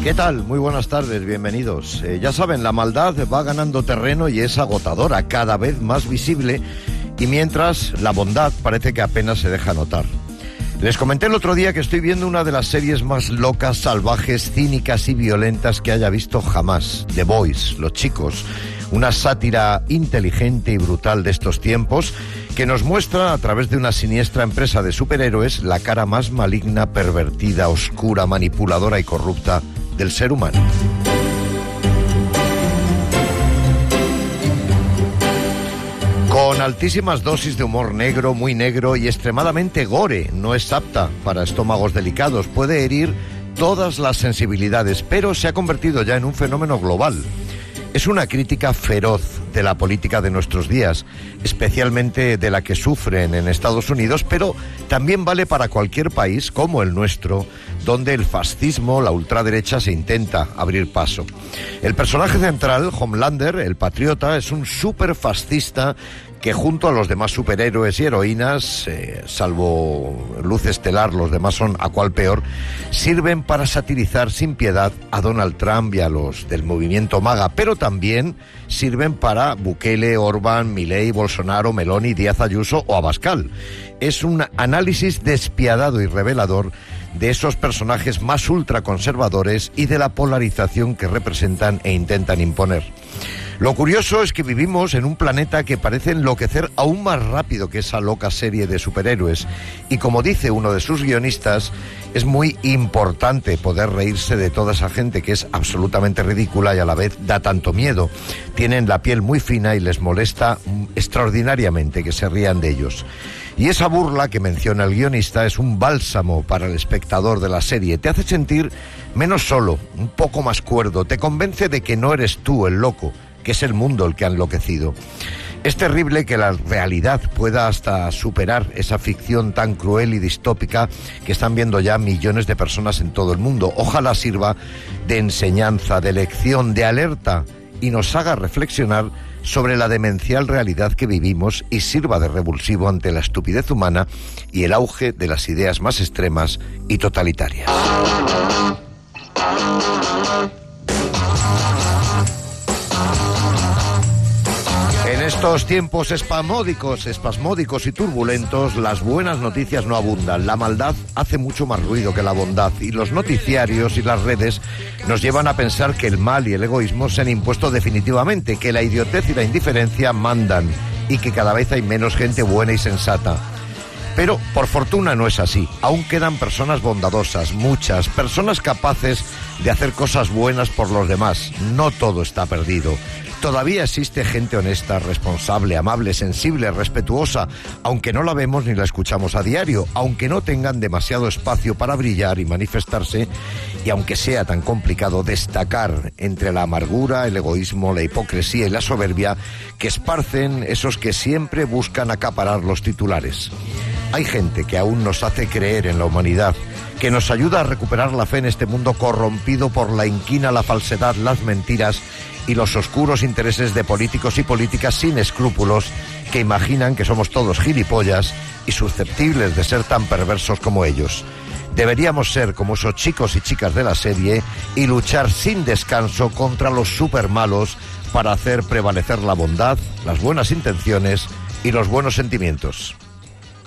¿Qué tal? Muy buenas tardes, bienvenidos. Ya saben, la maldad va ganando terreno y es agotadora, cada vez más visible, y mientras la bondad parece que apenas se deja notar. Les comenté el otro día que estoy viendo una de las series más locas, salvajes, cínicas y violentas que haya visto jamás, The Boys, Los Chicos, una sátira inteligente y brutal de estos tiempos que nos muestra a través de una siniestra empresa de superhéroes la cara más maligna, pervertida, oscura, manipuladora y corrupta del ser humano. Con altísimas dosis de humor negro, muy negro y extremadamente gore, no es apta para estómagos delicados, puede herir todas las sensibilidades, pero se ha convertido ya en un fenómeno global. Es una crítica feroz de la política de nuestros días, especialmente de la que sufren en Estados Unidos, pero también vale para cualquier país como el nuestro, donde el fascismo, la ultraderecha, se intenta abrir paso. El personaje central, Homelander, el patriota, es un superfascista que junto a los demás superhéroes y heroínas, salvo Luz Estelar, los demás son a cual peor, sirven para satirizar sin piedad a Donald Trump y a los del movimiento MAGA, pero también sirven para Bukele, Orbán, Milei, Bolsonaro, Meloni, Díaz Ayuso o Abascal. Es un análisis despiadado y revelador de esos personajes más ultraconservadores y de la polarización que representan e intentan imponer. Lo curioso es que vivimos en un planeta que parece enloquecer aún más rápido que esa loca serie de superhéroes. Y como dice uno de sus guionistas, es muy importante poder reírse de toda esa gente que es absolutamente ridícula y a la vez da tanto miedo. Tienen la piel muy fina y les molesta extraordinariamente que se rían de ellos. Y esa burla que menciona el guionista es un bálsamo para el espectador de la serie. Te hace sentir menos solo, un poco más cuerdo, te convence de que no eres tú el loco, que es el mundo el que ha enloquecido. Es terrible que la realidad pueda hasta superar esa ficción tan cruel y distópica que están viendo ya millones de personas en todo el mundo. Ojalá sirva de enseñanza, de lección, de alerta y nos haga reflexionar sobre la demencial realidad que vivimos y sirva de revulsivo ante la estupidez humana y el auge de las ideas más extremas y totalitarias. En estos tiempos espasmódicos y turbulentos, las buenas noticias no abundan. La maldad hace mucho más ruido que la bondad y los noticiarios y las redes nos llevan a pensar que el mal y el egoísmo se han impuesto definitivamente, que la idiotez y la indiferencia mandan y que cada vez hay menos gente buena y sensata. Pero, por fortuna, no es así. Aún quedan personas bondadosas, muchas, personas capaces de hacer cosas buenas por los demás. No todo está perdido. Todavía existe gente honesta, responsable, amable, sensible, respetuosa, aunque no la vemos ni la escuchamos a diario, aunque no tengan demasiado espacio para brillar y manifestarse, y aunque sea tan complicado destacar entre la amargura, el egoísmo, la hipocresía y la soberbia que esparcen esos que siempre buscan acaparar los titulares. Hay gente que aún nos hace creer en la humanidad, que nos ayuda a recuperar la fe en este mundo corrompido por la inquina, la falsedad, las mentiras y los oscuros intereses de políticos y políticas sin escrúpulos que imaginan que somos todos gilipollas y susceptibles de ser tan perversos como ellos. Deberíamos ser como esos chicos y chicas de la serie y luchar sin descanso contra los supermalos para hacer prevalecer la bondad, las buenas intenciones y los buenos sentimientos.